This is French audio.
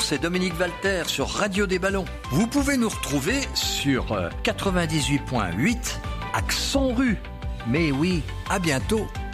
c'est Dominique Walter sur Radio des Ballons. Vous pouvez nous retrouver sur 98.8 Accent Rue. Mais oui, à bientôt.